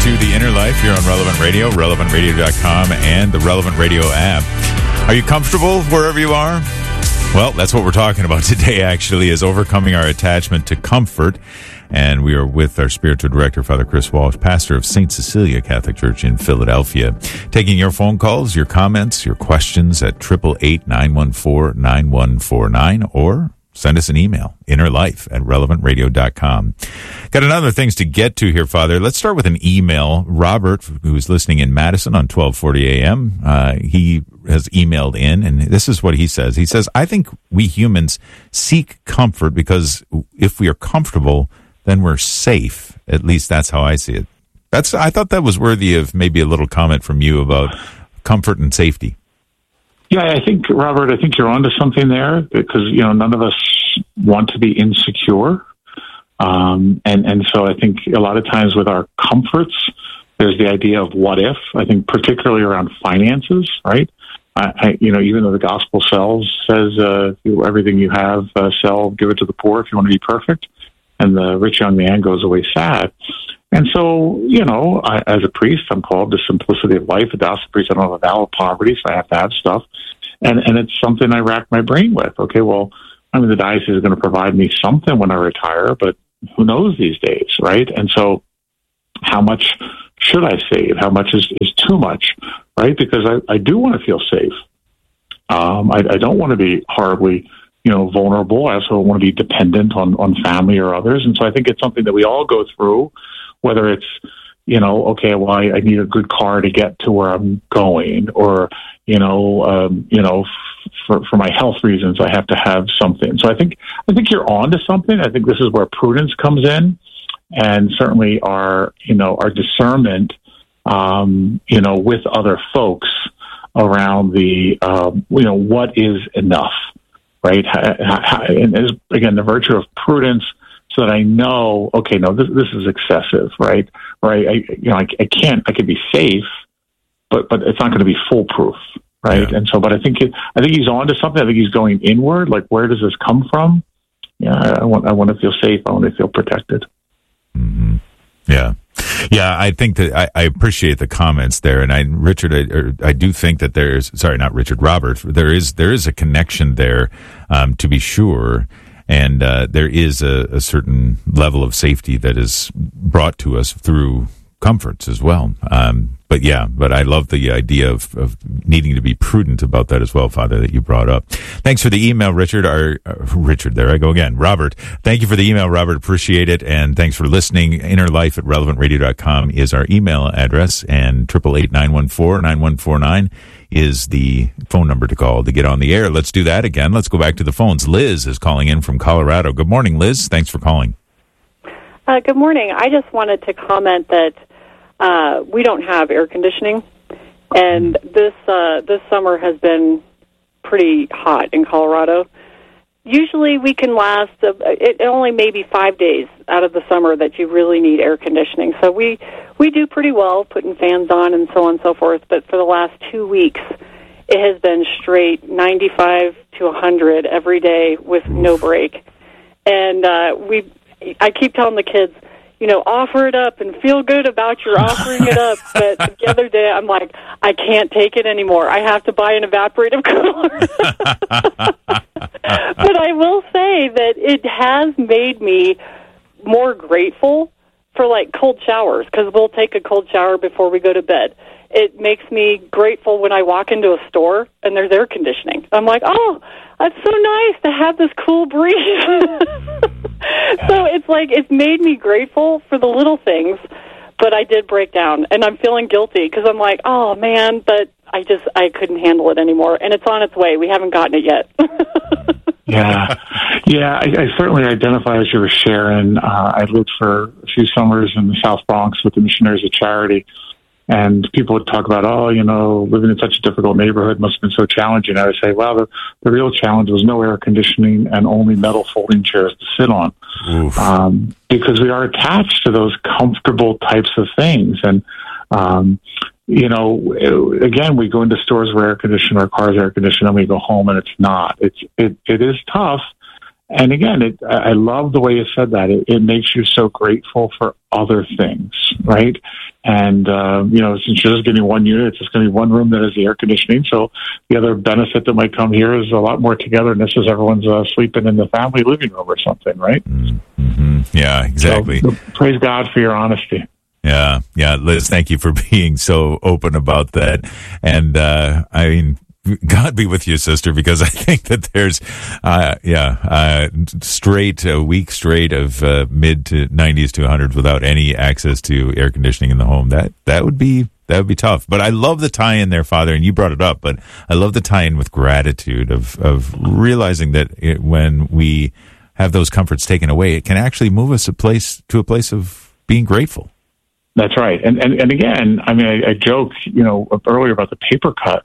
to The Inner Life here on Relevant Radio, relevantradio.com, and the Relevant Radio app. Are you comfortable wherever you are? Well, that's what we're talking about today, actually, is overcoming our attachment to comfort. And we are with our spiritual director, Father Chris Walsh, pastor of St. Cecilia Catholic Church in Philadelphia. Taking your phone calls, your comments, your questions at 888-914-9149, or send us an email, innerlife@relevantradio.com. Got another things to get to here, Father. Let's start with an email. Robert, who's listening in Madison on 1240 AM, he has emailed in, and this is what he says. He says, I think we humans seek comfort because if we are comfortable, then we're safe. At least that's how I see it. I thought that was worthy of maybe a little comment from you about comfort and safety. Yeah, I think, Robert, you're onto something there because, none of us want to be insecure. And so I think a lot of times with our comforts, there's the idea of what if, I think particularly around finances, right? Even though the gospel says everything you have, sell, give it to the poor if you want to be perfect. And the rich young man goes away sad. And so, as a priest, I'm called to simplicity of life. A gospel priest, I don't have a vow of poverty, so I have to have stuff. And it's something I rack my brain with. Okay, well, the diocese is going to provide me something when I retire, but who knows these days, right? And so how much should I save? How much is too much, right? Because I do want to feel safe. I don't want to be horribly vulnerable. I also want to be dependent on family or others. And so I think it's something that we all go through, whether it's, okay, well, I need a good car to get to where I'm going, or, for my health reasons, I have to have something. So I think you're on to something. I think this is where prudence comes in, and certainly our discernment, with other folks around the, what is enough. Right. And again, the virtue of prudence, so that I know, okay, no, this is excessive, right? Right. I could be safe, but it's not going to be foolproof. Right. Yeah. And so, but I think he's on to something. I think he's going inward. Like, where does this come from? Yeah. I want to feel safe. I want to feel protected. Mm-hmm. Yeah. Yeah, I think that I appreciate the comments there, and I do think that Robert, there is a connection there, to be sure, and there is a certain level of safety that is brought to us through comforts as well. But I love the idea of needing to be prudent about that as well, Father, that you brought up. Thanks for the email, Richard. Richard, there I go again. Robert, thank you for the email, Robert. Appreciate it. And thanks for listening. innerlife@relevantradio.com is our email address, and 888-914-9149 is the phone number to call to get on the air. Let's do that again. Let's go back to the phones. Liz is calling in from Colorado. Good morning, Liz. Thanks for calling. Good morning. I just wanted to comment that we don't have air conditioning, and this summer has been pretty hot in Colorado. Usually we can last only maybe 5 days out of the summer that you really need air conditioning. So we do pretty well putting fans on and so on and so forth, but for the last 2 weeks it has been straight 95 to 100 every day with no break. And I keep telling the kids, offer it up and feel good about your offering it up. But the other day, I'm like, I can't take it anymore. I have to buy an evaporative cooler. But I will say that it has made me more grateful for, cold showers, because we'll take a cold shower before we go to bed. It makes me grateful when I walk into a store and there's air conditioning. I'm like, oh, that's so nice to have this cool breeze. So it's made me grateful for the little things, but I did break down, and I'm feeling guilty because I'm like, oh man, but I couldn't handle it anymore, and it's on its way. We haven't gotten it yet. Yeah. I certainly identify as you were sharing. I lived for a few summers in the South Bronx with the Missionaries of Charity. And people would talk about, living in such a difficult neighborhood must have been so challenging. I would say, well, the real challenge was no air conditioning and only metal folding chairs to sit on. Because we are attached to those comfortable types of things. And, again, we go into stores where air conditioned, our car's air conditioned, and we go home and it's not. It is tough. And again, I love the way you said that. It makes you so grateful for other things, right? And, since you're just getting one unit, it's just going to be one room that has the air conditioning. So the other benefit that might come here is a lot more togetherness as everyone's sleeping in the family living room or something, right? Mm-hmm. Yeah, exactly. So praise God for your honesty. Yeah. Liz, thank you for being so open about that. And, God be with you, sister, because I think that there's, a week straight of mid to 90s to 100s without any access to air conditioning in the home. That would be tough. But I love the tie-in there, Father, and you brought it up. But I love the tie-in with gratitude of realizing that when we have those comforts taken away, it can actually move us to a place of being grateful. That's right. And again, I joked, earlier about the paper cut.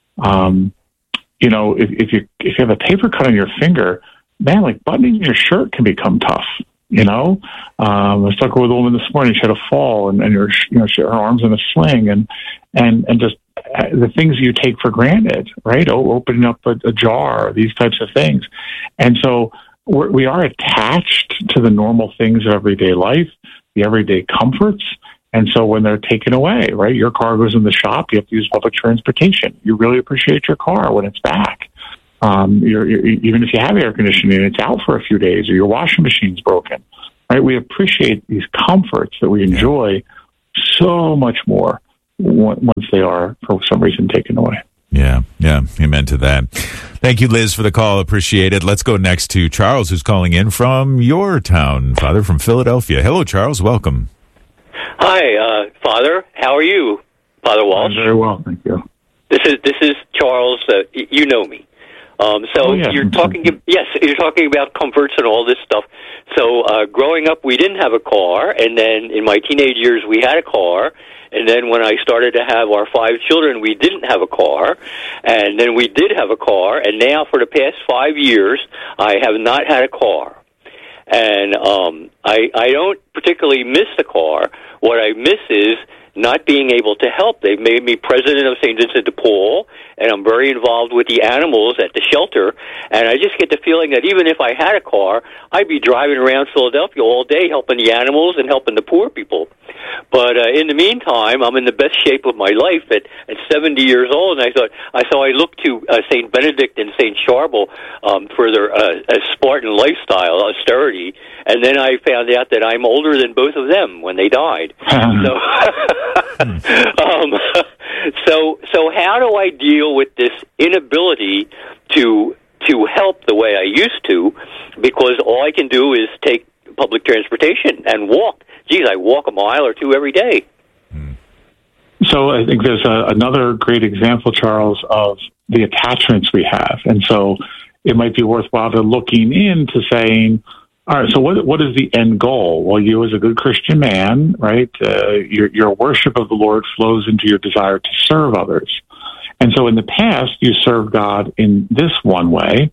If you have a paper cut on your finger, man, like buttoning your shirt can become tough. I was talking with a woman this morning. She had a fall, and her arms in a sling, and just the things you take for granted, right? Opening up a jar, these types of things, and so we are attached to the normal things of everyday life, the everyday comforts. And so when they're taken away, right, your car goes in the shop, you have to use public transportation. You really appreciate your car when it's back. Even if you have air conditioning, it's out for a few days, or your washing machine's broken, right? We appreciate these comforts that we enjoy so much more once they are, for some reason, taken away. Yeah. Amen to that. Thank you, Liz, for the call. Appreciate it. Let's go next to Charles, who's calling in from your town, Father, from Philadelphia. Hello, Charles. Welcome. Hi, Father. How are you, Father Walsh? I'm very well, thank you. This is Charles. You know me. You're talking. Yes, you're talking about comforts and all this stuff. So, growing up, we didn't have a car, and then in my teenage years, we had a car. And then when I started to have our 5 children, we didn't have a car. And then we did have a car. And now, for the past 5 years, I have not had a car. And I don't particularly miss the car. What I miss is not being able to help. They've made me president of St. Vincent de Paul, and I'm very involved with the animals at the shelter. And I just get the feeling that even if I had a car, I'd be driving around Philadelphia all day helping the animals and helping the poor people. But in the meantime, I'm in the best shape of my life at 70 years old, and I looked to St. Benedict and St. Charbel for their Spartan lifestyle, austerity, and then I found out that I'm older than both of them when they died. So how do I deal with this inability to help the way I used to? Because all I can do is take public transportation and walk. Geez, I walk a mile or two every day. So I think there's another great example, Charles, of the attachments we have. And so it might be worthwhile to looking into saying, all right, so what is the end goal? Well, you as a good Christian man, right, your worship of the Lord flows into your desire to serve others. And so in the past, you served God in this one way.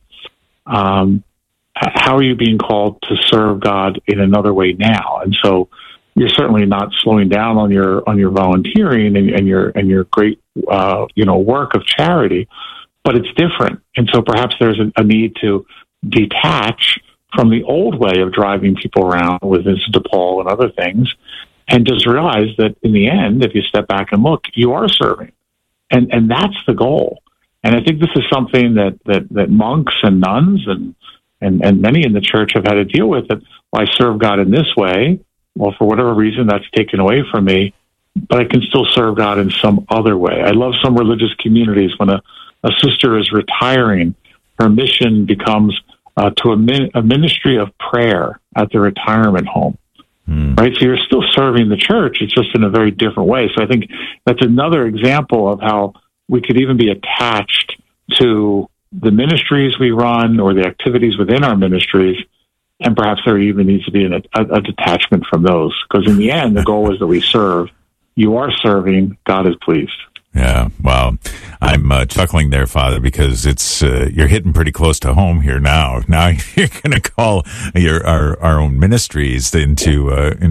How are you being called to serve God in another way now? And so you're certainly not slowing down on your volunteering and your great work of charity, but it's different. And so perhaps there's a need to detach from the old way of driving people around with Vincent de Paul and other things, and just realize that in the end, if you step back and look, you are serving, and that's the goal. And I think this is something that monks and nuns and many in the church have had to deal with. That I serve God in this way. Well, for whatever reason, that's taken away from me, but I can still serve God in some other way. I love some religious communities when a sister is retiring, her mission becomes to a ministry of prayer at the retirement home. Right? So you're still serving the church. It's just in a very different way. So I think that's another example of how we could even be attached to the ministries we run or the activities within our ministries. And perhaps there even needs to be a detachment from those. Because in the end, the goal is that we serve. You are serving. God is pleased. Yeah, wow. I'm chuckling there, Father, because it's you're hitting pretty close to home here now. Now you're going to call our own ministries into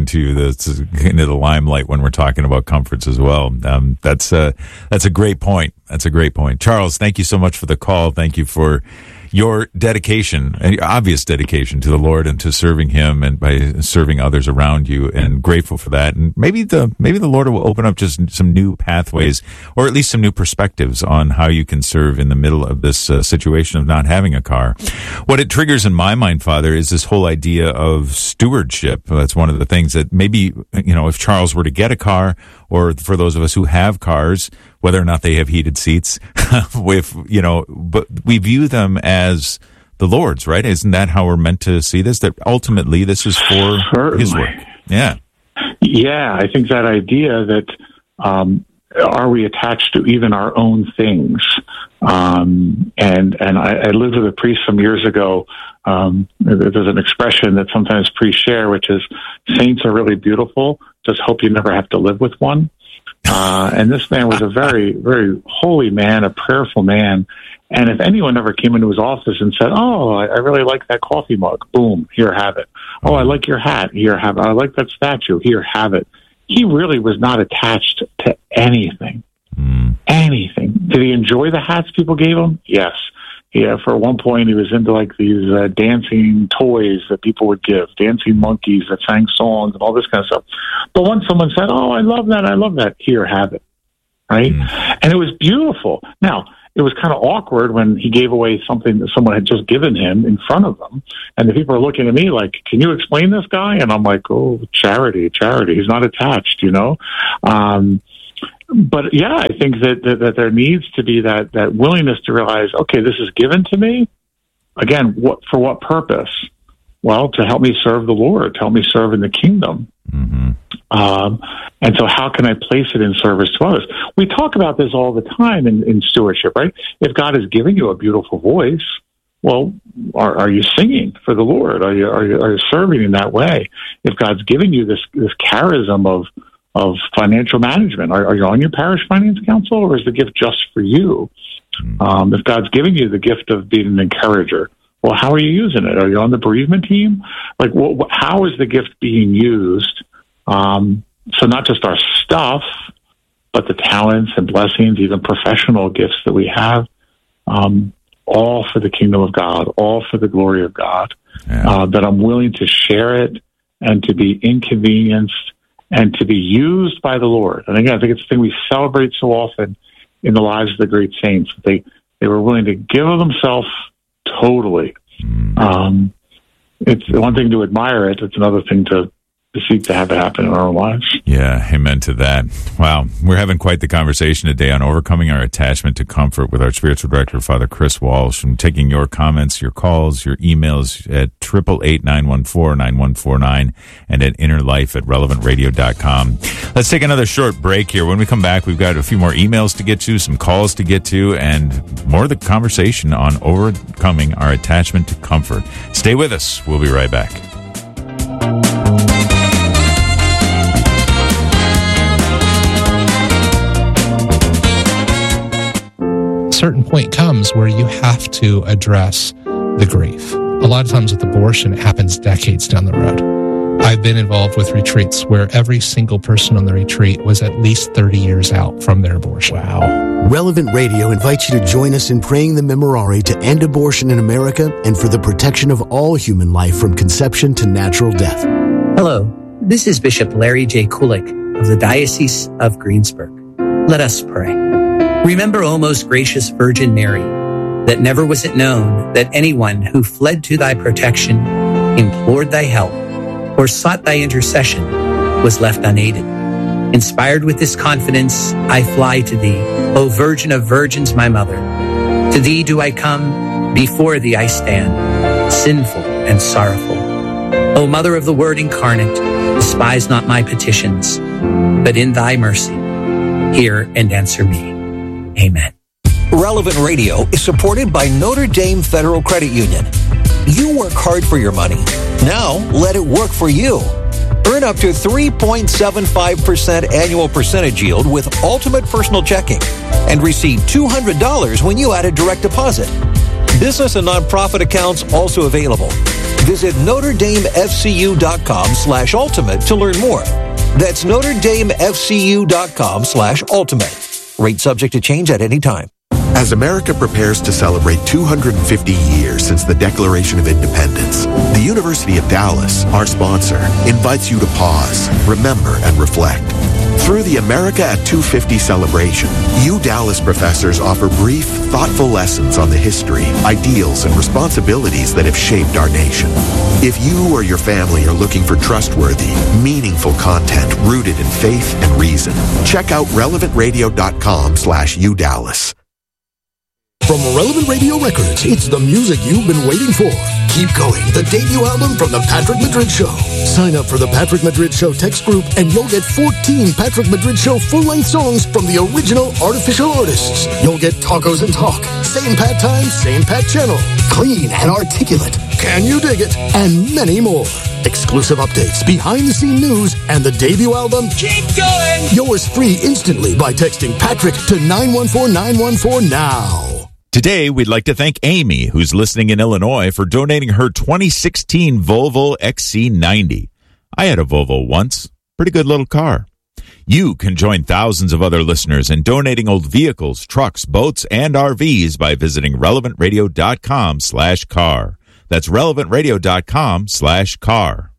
the limelight when we're talking about comforts as well. That's a great point. That's a great point. Charles, thank you so much for the call. Thank you for your dedication, and your obvious dedication to the Lord and to serving Him and by serving others around you, and grateful for that. And maybe the Lord will open up just some new pathways, or at least some new perspectives on how you can serve in the middle of this situation of not having a car. What it triggers in my mind, Father, is this whole idea of stewardship. That's one of the things that maybe, if Charles were to get a car, or for those of us who have cars, whether or not they have heated seats, but we view them as the Lord's, right? Isn't that how we're meant to see this? That ultimately this is for His work. Yeah. Yeah, I think that idea that are we attached to even our own things? And I lived with a priest some years ago. There's an expression that sometimes priests share, which is, saints are really beautiful, just hope you never have to live with one. And this man was a very, very holy man, a prayerful man. And if anyone ever came into his office and said, "Oh, I really like that coffee mug," boom, here, have it. "Oh, I like your hat, here, have it. I like that statue, here, have it." He really was not attached to anything. Anything. Did he enjoy the hats people gave him? Yes. Yeah, for one point he was into like these dancing toys that people would give, dancing monkeys that sang songs and all this kind of stuff. But once someone said, "Oh, I love that, here, have it," right? And it was beautiful. Now, it was kind of awkward when he gave away something that someone had just given him in front of them. And the people are looking at me like, "Can you explain this guy?" And I'm like, "Oh, charity. He's not attached, But yeah, I think that there needs to be that willingness to realize, okay, this is given to me. Again, for what purpose? Well, to help me serve the Lord, to help me serve in the kingdom. And so how can I place it in service to others? We talk about this all the time in stewardship, right? If God has given you a beautiful voice, well, are you singing for the Lord? Are you serving in that way? If God's given you this charism of financial management, are you on your parish finance council, or is the gift just for you? If God's giving you the gift of being an encourager, well, how are you using it? Are you on the bereavement team? Like, how is the gift being used? So not just our stuff, but the talents and blessings, even professional gifts that we have, all for the kingdom of God, all for the glory of God, that I'm willing to share it and to be inconvenienced and to be used by the Lord. And again, I think it's the thing we celebrate so often in the lives of the great saints. They were willing to give of themselves totally. It's one thing to admire it. It's another thing to seek to have it happen in our own lives. Yeah, amen to that. Wow, we're having quite the conversation today on overcoming our attachment to comfort with our spiritual director, Father Chris Walsh. I'm taking your comments, your calls, your emails at 888-914-9149 and at innerlife@relevantradio.com. Let's take another short break here. When we come back, we've got a few more emails to get to, some calls to get to, and more of the conversation on overcoming our attachment to comfort. Stay with us. We'll be right back. Certain point comes where you have to address the grief. A lot of times with abortion, it happens decades down the road. I've been involved with retreats where every single person on the retreat was at least 30 years out from their abortion. Wow. Relevant Radio invites you to join us in praying the Memorare to end abortion in America and for the protection of all human life from conception to natural death. Hello, this is Bishop Larry J. Kulik of the Diocese of Greensburg. Let us pray. Remember, O most gracious Virgin Mary, that never was it known that anyone who fled to thy protection, implored thy help, or sought thy intercession was left unaided. Inspired with this confidence, I fly to thee, O Virgin of Virgins, my mother. To thee do I come, before thee I stand, sinful and sorrowful. O Mother of the Word incarnate, despise not my petitions, but in thy mercy, hear and answer me. Amen. Relevant Radio is supported by Notre Dame Federal Credit Union. You work hard for your money. Now, let it work for you. Earn up to 3.75% annual percentage yield with Ultimate Personal Checking and receive $200 when you add a direct deposit. Business and nonprofit accounts also available. Visit NotreDameFCU.com/ultimate to learn more. That's NotreDameFCU.com/ultimate. Rate subject to change at any time. As America prepares to celebrate 250 years since the Declaration of Independence, the University of Dallas, our sponsor, invites you to pause, remember, and reflect. Through the America at 250 celebration, Dallas professors offer brief, thoughtful lessons on the history, ideals, and responsibilities that have shaped our nation. If you or your family are looking for trustworthy, meaningful content rooted in faith and reason, check out relevantradio.com/UDallas. From Relevant Radio Records, it's the music you've been waiting for. Keep Going, the debut album from The Patrick Madrid Show. Sign up for The Patrick Madrid Show text group and you'll get 14 Patrick Madrid Show full-length songs from the original artificial artists. You'll get Tacos and Talk, Same Pat Time, Same Pat Channel, Clean and Articulate, Can You Dig It, and many more. Exclusive updates, behind-the-scene news, and the debut album, Keep Going! Yours free instantly by texting Patrick to 914-914 now. Today, we'd like to thank Amy, who's listening in Illinois, for donating her 2016 Volvo XC90. I had a Volvo once. Pretty good little car. You can join thousands of other listeners in donating old vehicles, trucks, boats, and RVs by visiting relevantradio.com/car. That's relevantradio.com/car.